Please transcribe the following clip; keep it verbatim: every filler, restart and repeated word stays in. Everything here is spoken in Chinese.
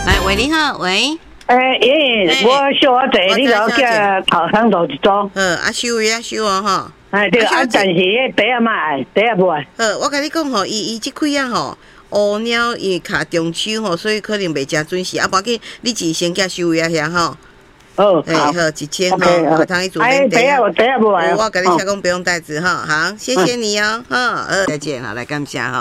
来，喂，你好，喂。 诶，爷爷，我小阿弟，你甲我叫头汤豆一组。 呃，啊收位啊收哦吼。 哎对，啊，但是迄茶啊嘛爱，茶啊无爱。 呃，我甲你讲吼，伊伊即开啊吼，乌鸟因为卡中秋吼，所以可能袂诚准时。啊，无要紧，你自己先寄收位啊遐吼。 哦， 哎好，一千吼， 好， 汤伊煮哎，茶啊，茶啊无爱。 我甲你写讲不用袋子哈，好，谢谢你哦，好，呃，再见，好，来感谢哈。